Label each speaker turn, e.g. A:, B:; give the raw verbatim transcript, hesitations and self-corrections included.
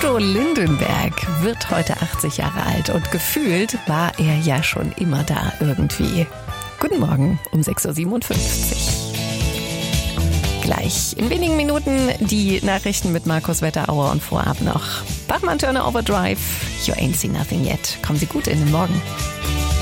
A: Udo Lindenberg wird heute achtzig Jahre alt und gefühlt war er ja schon immer da irgendwie. Guten Morgen um sechs Uhr siebenundfünfzig. Gleich in wenigen Minuten die Nachrichten mit Markus Wetterauer und vorab noch Bachmann Turner Overdrive. You ain't seen nothing yet. Kommen Sie gut in den Morgen.